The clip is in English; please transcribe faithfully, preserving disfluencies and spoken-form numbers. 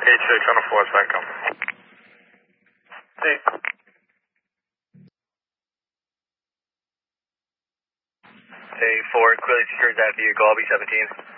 eight six on the four, back come. Hey. Hey, four, clearly secured that vehicle, I'll be seventeen.